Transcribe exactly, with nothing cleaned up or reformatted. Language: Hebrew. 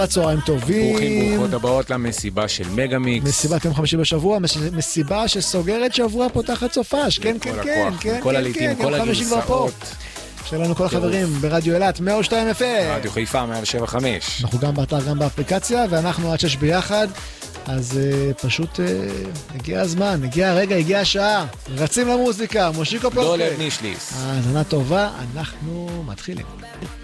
צהריים טובים. ברוכים ברוכות הבאות למסיבה של מגה מיקס. מסיבת יום חמישי בשבוע, מסיבה שסוגרת שבוע פותחת סופש. כן, כן, כן, כן, כל הליטים, כל הגרסאות. שלנו כל החברים ברדיו אילת, מאה ושתיים אף אם. רדיו חיפה, מאה שבע חמש. אנחנו גם באתר, גם באפליקציה, ואנחנו עד שש ביחד. אז uh, פשוט uh, הגיע הזמן, הגיע הרגע, הגיע השעה. רצים למוזיקה, מושיקו פלוקה. דולב נישליס. האזנה טובה, אנחנו מתחילים.